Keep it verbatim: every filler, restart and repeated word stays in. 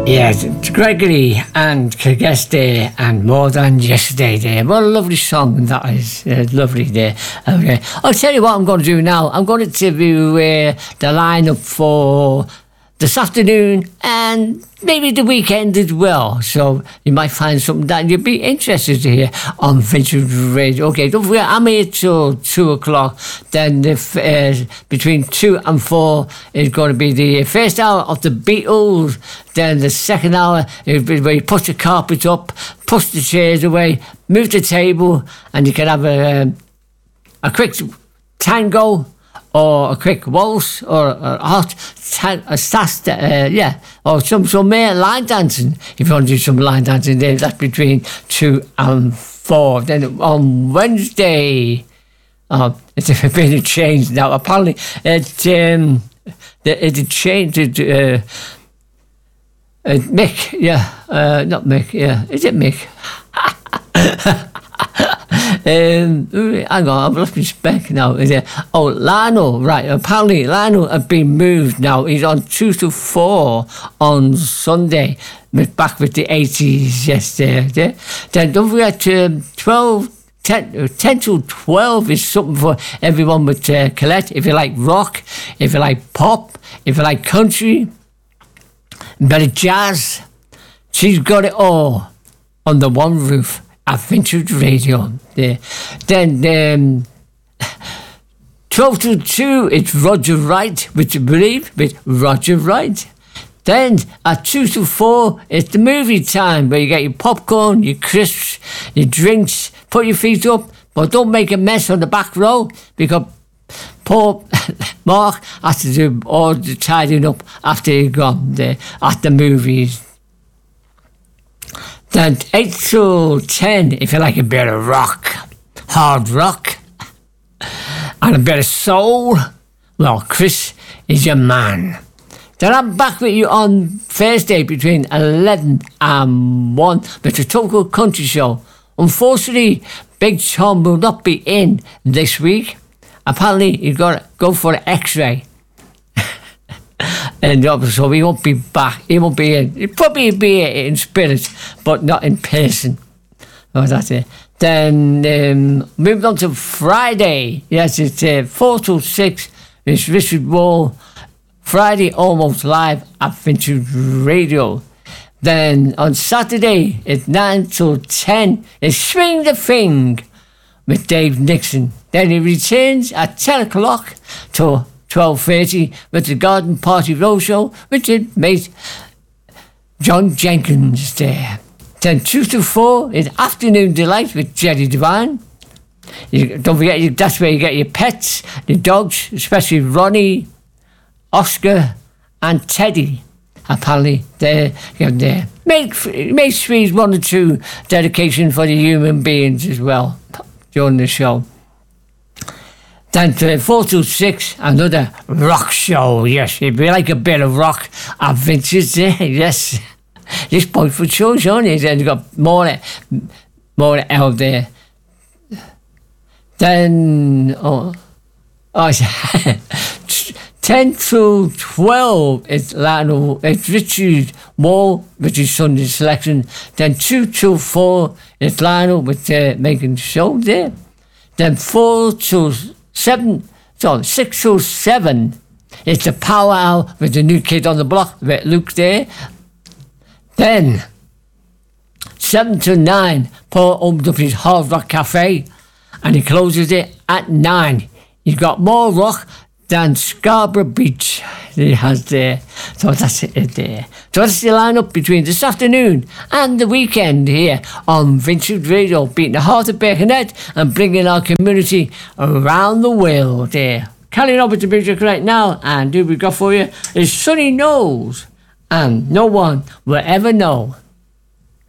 Yes, it's Gregory and Kageste and More Than Yesterday there. What a lovely song that is. Uh, lovely there. Okay. I'll tell you what I'm going to do now. I'm going to tell you uh, the lineup for this afternoon and maybe the weekend as well. So you might find something that you'd be interested to hear on Vintage Radio. Okay, don't forget, I'm here till two o'clock. Then if, uh, between two and four is going to be the first hour of the Beatles. Then the second hour is where you push the carpet up, push the chairs away, move the table, and you can have a, um, a quick tango, or a quick waltz, or a hot, ta- a stas, uh, yeah, or some some uh, line dancing. If you want to do some line dancing there, that's between two and four. Then on Wednesday, uh, it's a bit of change now. Apparently, it um, it, it changed. It, uh, uh, Mick, yeah, uh, not Mick, yeah, is it Mick? Um, hang on, I've lost my spec now. Oh, Lionel, right. Apparently, Lionel had been moved now. He's on two to four on Sunday. Back with the eighties yesterday. Then don't forget, um, twelve, ten, ten to twelve is something for everyone with uh, Colette. If you like rock, if you like pop, if you like country, better jazz, she's got it all on the one roof. At Vintage Radio there. Then um, twelve to two, it's Roger Wright, which you believe, with Roger Wright. Then at two to four, it's the movie time where you get your popcorn, your crisps, your drinks, put your feet up, but don't make a mess on the back row because poor Mark has to do all the tidying up after you've gone there at the movies. Then eight to ten, if you like a bit of rock, hard rock, and a bit of soul, well, Chris is your man. Then I'm back with you on Thursday between eleven and one with the Total Country Show. Unfortunately, Big Tom will not be in this week. Apparently, he's got to go for an x-ray. And so he won't be back. He won't be in. He'll probably be in spirit, but not in person. Oh, that's it. Then um, moving on to Friday. Yes, it's uh, four to six. It's Richard Wall. Friday almost live at Vintage Radio. Then on Saturday it's nine to ten. It's Swing the Thing with Dave Nixon. Then he returns at ten o'clock to twelve thirty with the Garden Party Roadshow with his mate John Jenkins there. Then two to four is Afternoon Delight with Jerry Devine. You, don't forget, you, that's where you get your pets, the dogs, especially Ronnie, Oscar and Teddy. Apparently they're there. Make, make squeeze one or two dedication for the human beings as well during the show. Then to four to six, another rock show. Yes, it'd be like a bit of rock at Vintage there. Yes, this point for choice, on it. And you got more, more out there. Then oh, oh ten to twelve. It's Lionel. It's Richard Wall, which is Sunday selection. Then two to four. It's Lionel with uh, making the show there. Then four to Seven, so six to seven, it's the Power Hour with the New Kid on the Block with Luke there. Then seven to nine, Paul opens up his Hard Rock Cafe and he closes it at nine. He's got more rock than Scarborough Beach he has there. So that's it there. So that's the lineup between this afternoon and the weekend here on Vintage Radio, beating the heart of Birkenhead and bringing our community around the world there. Carrying on with the music right now, and who we got for you is Sonny Knowles, and No One Will Ever Know.